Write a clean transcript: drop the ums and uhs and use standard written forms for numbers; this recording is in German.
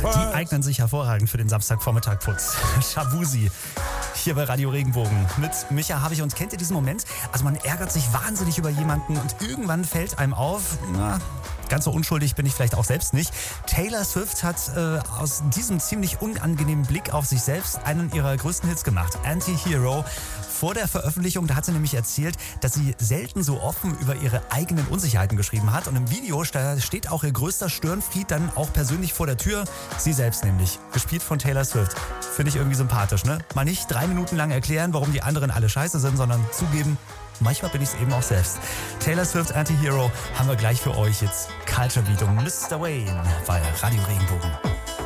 Die eignen sich hervorragend für den Samstagvormittag-Putz. Shabuzi. Hier bei Radio Regenbogen. Mit Micha habe ich und kennt ihr diesen Moment? Also man ärgert sich wahnsinnig über jemanden und irgendwann fällt einem auf, ganz so unschuldig bin ich vielleicht auch selbst nicht. Taylor Swift hat aus diesem ziemlich unangenehmen Blick auf sich selbst einen ihrer größten Hits gemacht. Anti-Hero. Vor der Veröffentlichung, da hat sie nämlich erzählt, dass sie selten so offen über ihre eigenen Unsicherheiten geschrieben hat. Und im Video steht auch ihr größter Störenfried dann auch persönlich vor der Tür. Sie selbst nämlich. Gespielt von Taylor Swift. Finde ich irgendwie sympathisch, ne? Mal nicht 3 Minuten lang erklären, warum die anderen alle scheiße sind, sondern zugeben, manchmal bin ich es eben auch selbst. Taylor Swift Anti-Hero haben wir gleich für euch jetzt. Culture Beat und Mr. Wayne bei Radio Regenbogen.